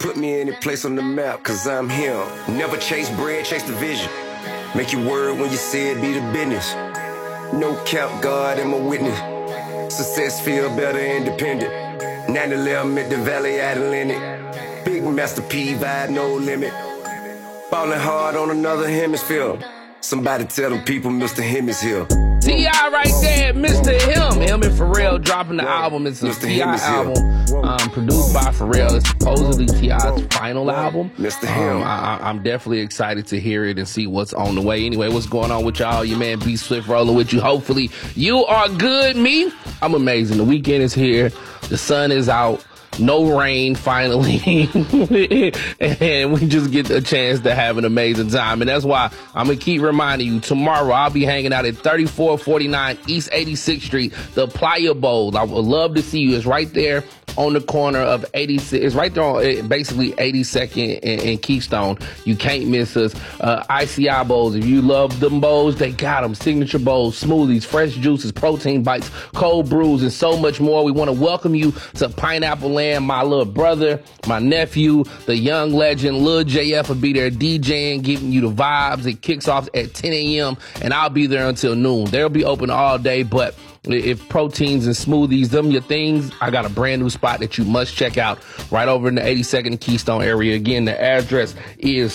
put me any place on the map, cause I'm him. Never chase bread, chase the vision. Make your word when you say it, be the business. No cap, God am a witness. Success feel better independent. 9/11 at the Valley Atlantic. Big Master P vibe, no limit. Ballin' hard on another hemisphere. Somebody tell them people Mr. Him is here. T.I. right there, Mr. Him. Him and Pharrell dropping the album. It's a Mr. T.I. Him is album produced by Pharrell. It's supposedly T.I.'s final album. Mr. Him. I'm definitely excited to hear it and see what's on the way. Anyway, what's going on with y'all? Your man B Swift rolling with you. Hopefully you are good. Me, I'm amazing. The weekend is here. The sun is out. No rain, finally. And we just get a chance to have an amazing time. And that's why I'm going to keep reminding you, tomorrow I'll be hanging out at 3449 East 86th Street, the Playa Bowl. I would love to see you. It's right there on the corner of 86. It's right there on basically 82nd and Keystone. You can't miss us. ICI bowls. If you love them bowls, they got them. Signature bowls, smoothies, fresh juices, protein bites, cold brews, and so much more. We want to welcome you to Pineapple Land. My little brother, my nephew, the young legend, Lil JF will be there DJing, giving you the vibes. It kicks off at 10 a.m. and I'll be there until noon. They'll be open all day, but if proteins and smoothies, them your things, I got a brand new spot that you must check out right over in the 82nd and Keystone area. Again, the address is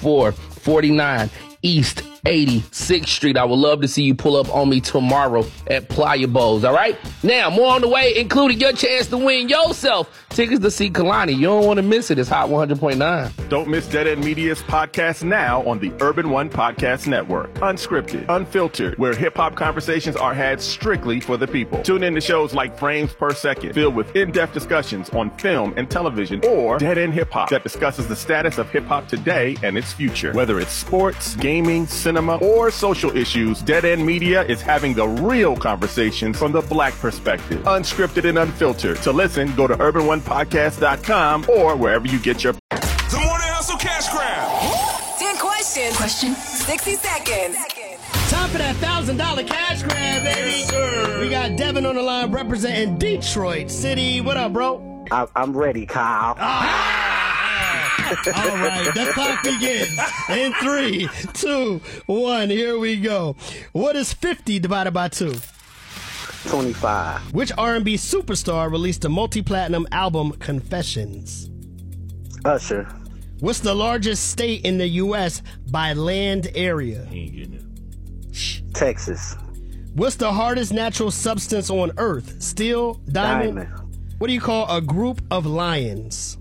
3449 East 86th Street. I would love to see you pull up on me tomorrow at Playa Bowls, all right? Now, more on the way, including your chance to win yourself tickets to see Kalani. You don't want to miss it. It's Hot 100.9. Don't miss Dead End Media's podcast now on the Urban One Podcast Network. Unscripted, unfiltered, where hip-hop conversations are had strictly for the people. Tune in to shows like Frames Per Second, filled with in-depth discussions on film and television, or Dead End Hip Hop, that discusses the status of hip-hop today and its future. Whether it's sports, gaming, cinema, or social issues, Dead End Media is having the real conversations from the black perspective. Unscripted and unfiltered. To listen, go to urban1podcast.com or wherever you get your... The Morning Hustle Cash Grab. 10 questions. Question. 60 seconds. Time for that $1,000 cash grab, baby. Yes, sir. We got Devin on the line representing Detroit City. What up, bro? I'm ready, Kyle. All right, the clock begins in 3, 2, 1. Here we go. What is 50 divided by 2? 25. Which R&B superstar released a multi-platinum album, Confessions? Usher. What's the largest state in the U.S. by land area? He ain't getting it. Texas. What's the hardest natural substance on Earth? Steel, diamond? What do you call a group of lions?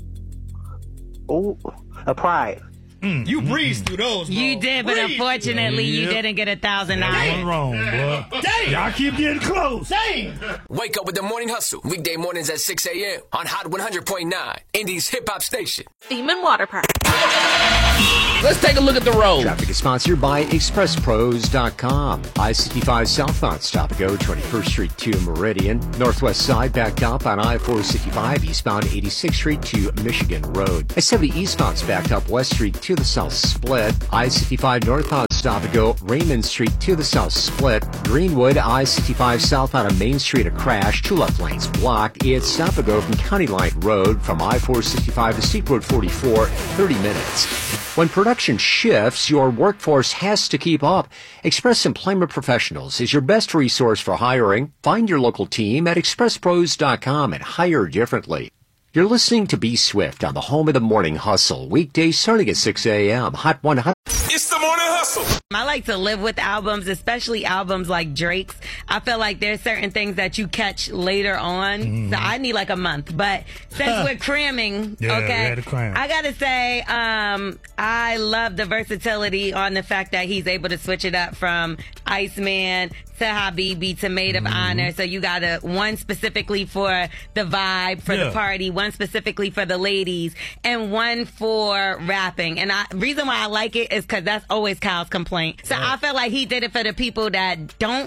Ooh, a pride. You breezed through those, bro. You did, but unfortunately, you didn't get $1,000. What's wrong, bro? Damn. Y'all keep getting close. Dang. Wake up with the Morning Hustle. Weekday mornings at 6 a.m. on Hot 100.9, Indies hip hop station. Theme and Water Park. Let's take a look at the road. Traffic is sponsored by ExpressPros.com. I-65 southbound, stop and go 21st Street to Meridian. Northwest side backed up on I-465 eastbound 86th Street to Michigan Road. I-70 eastbound's backed up West Street to the south split. I-65 northbound stop and go Raymond Street to the south split. Greenwood I-65 southbound on Main Street a crash. 2 left lanes blocked. It's stop and go from County Line Road from I-465 to State Road 44, 30 minutes. When production shifts, your workforce has to keep up. Express Employment Professionals is your best resource for hiring. Find your local team at expresspros.com and hire differently. You're listening to B Swift on the home of the Morning Hustle. Weekdays starting at 6 a.m. Hot 100. It's the Morning Hustle. I like to live with albums, especially albums like Drake's. I feel like there's certain things that you catch later on. So I need like a month. But since we're cramming, Yeah, we okay, had to cram. I got to say, I love the versatility on the fact that he's able to switch it up from Iceman to Habibi to Maid of Honor. So you got one specifically for the vibe, for the party, one specifically for the ladies, and one for rapping. And reason why I like it is because that's always Kyle's complaint. So I feel like he did it for the people that don't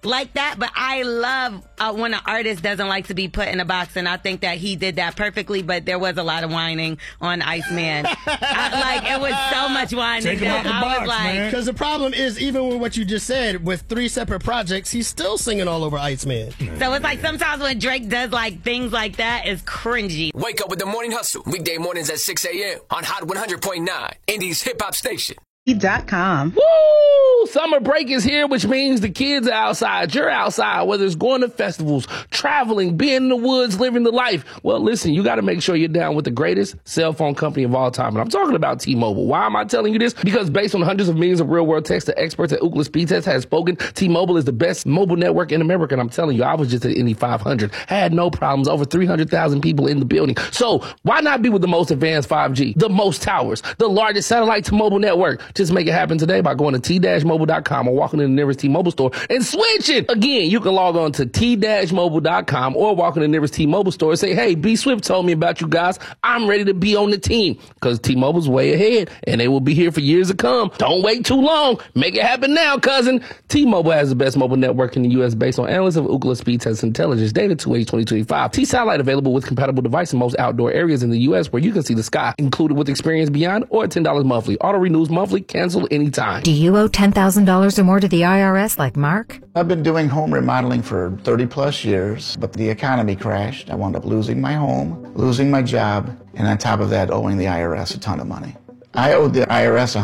like that, but I love when an artist doesn't like to be put in a box, and I think that he did that perfectly, but there was a lot of whining on Iceman. It was so much whining. Take him out the box, man. Because the problem is, even with what you just said, with 3 separate projects, he's still singing all over Iceman. So it's like sometimes when Drake does like things like that, it's cringy. Wake up with the Morning Hustle. Weekday mornings at 6 a.m. on Hot 100.9, Indy's hip-hop station. .com. Woo! Summer break is here, which means the kids are outside. You're outside, whether it's going to festivals, traveling, being in the woods, living the life. Well, listen, you got to make sure you're down with the greatest cell phone company of all time. And I'm talking about T-Mobile. Why am I telling you this? Because based on hundreds of millions of real-world texts, the experts at Ookla Speed Test has spoken. T-Mobile is the best mobile network in America. And I'm telling you, I was just at Indy 500. Had no problems. Over 300,000 people in the building. So why not be with the most advanced 5G, the most towers, the largest satellite-to-mobile network? Just make it happen today by going to t-mobile.com or walking in the nearest T-Mobile store and switch it. Again, you can log on to t-mobile.com or walk in the nearest T-Mobile store and say, hey, B Swift told me about you guys. I'm ready to be on the team, because T-Mobile's way ahead and they will be here for years to come. Don't wait too long. Make it happen now, cousin. T-Mobile has the best mobile network in the U.S. based on analysts of Ookla Speed Test Intelligence data 2H2025. T-Satellite available with compatible device in most outdoor areas in the U.S. where you can see the sky, included with Experience Beyond or $10 monthly. Auto renews monthly. Cancel anytime. Do you owe $10,000 or more to the IRS like Mark? I've been doing home remodeling for 30 plus years, but the economy crashed. I wound up losing my home, losing my job, and on top of that, owing the IRS a ton of money. I owed the IRS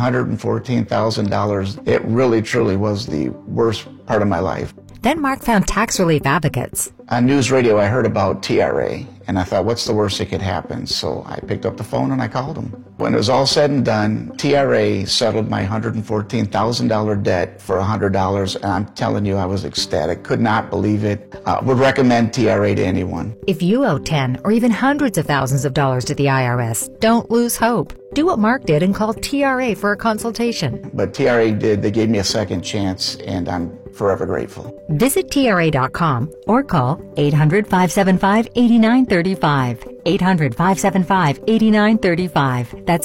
$114,000. It really, truly was the worst part of my life. Then Mark found tax relief advocates. On news radio, I heard about TRA, and I thought, what's the worst that could happen? So I picked up the phone and I called them. When it was all said and done, TRA settled my $114,000 debt for $100, and I'm telling you, I was ecstatic. Could not believe it. Would recommend TRA to anyone. If you owe 10 or even hundreds of thousands of dollars to the IRS, don't lose hope. Do what Mark did and call TRA for a consultation. But TRA did. They gave me a second chance, and I'm forever grateful. Visit TRA.com or call 800-575-8935. 800-575-8935. That's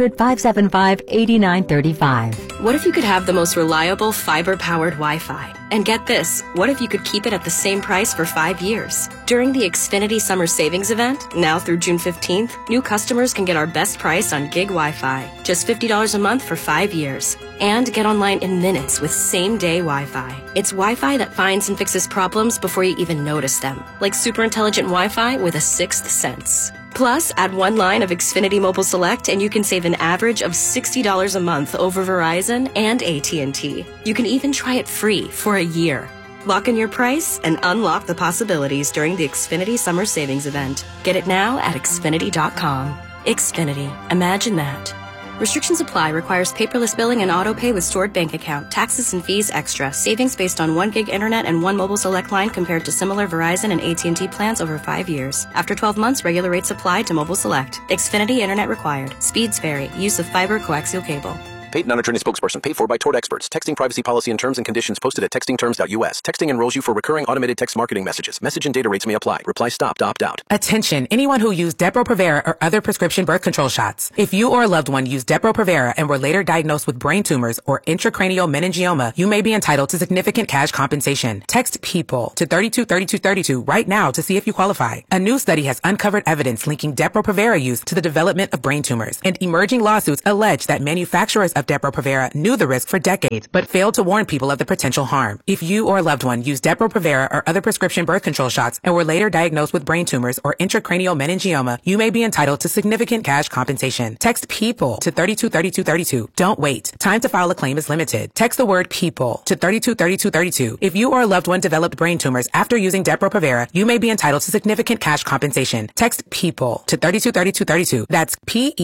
800-575-8935. What if you could have the most reliable fiber-powered Wi-Fi? And get this, what if you could keep it at the same price for 5 years? During the Xfinity Summer Savings Event, now through June 15th, new customers can get our best price on gig Wi-Fi. Just $50 a month for 5 years. And get online in minutes with same-day Wi-Fi. It's Wi-Fi that finds and fixes problems before you even notice them. Like super intelligent Wi-Fi with a sixth sense. Plus, add one line of Xfinity Mobile Select and you can save an average of $60 a month over Verizon and AT&T. You can even try it free for a year. Lock in your price and unlock the possibilities during the Xfinity Summer Savings Event. Get it now at Xfinity.com. Xfinity. Imagine that. Restrictions apply. Requires paperless billing and auto pay with stored bank account. Taxes and fees extra. Savings based on 1 gig internet and 1 mobile select line compared to similar Verizon and AT&T plans over 5 years. After 12 months, regular rates apply to mobile select. Xfinity internet required. Speeds vary. Use of fiber coaxial cable. Paid non-attorney spokesperson. Paid for by Tort Experts. Texting privacy policy and terms and conditions posted at textingterms.us. Texting enrolls you for recurring automated text marketing messages. Message and data rates may apply. Reply stop to opt out. Attention, anyone who used Depo-Provera or other prescription birth control shots. If you or a loved one used Depo-Provera and were later diagnosed with brain tumors or intracranial meningioma, you may be entitled to significant cash compensation. Text PEOPLE to 323232 right now to see if you qualify. A new study has uncovered evidence linking Depo-Provera use to the development of brain tumors, and emerging lawsuits allege that manufacturers of Depo-Provera knew the risk for decades, but failed to warn people of the potential harm. If you or a loved one used Depo-Provera or other prescription birth control shots and were later diagnosed with brain tumors or intracranial meningioma, you may be entitled to significant cash compensation. Text PEOPLE to 323232. Don't wait. Time to file a claim is limited. Text the word PEOPLE to 323232. If you or a loved one developed brain tumors after using Depo-Provera, you may be entitled to significant cash compensation. Text PEOPLE to 323232. That's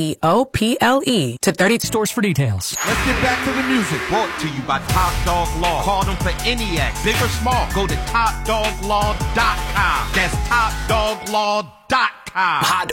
PEOPLE to 30. Stores for details. Let's get back to the music. Brought to you by Top Dog Law. Call them for any act, big or small. Go to TopDogLaw.com. That's TopDogLaw.com. Hot